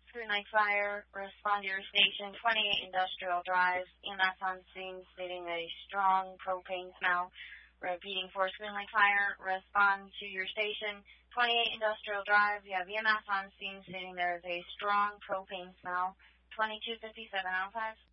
Green Lake Fire, respond to your station, 28 Industrial Drive, EMS on scene stating a strong propane smell. Repeating for Green Lake Fire, respond to your station, 28 Industrial Drive. You have EMS on scene stating there is a strong propane smell. 2257 out 5.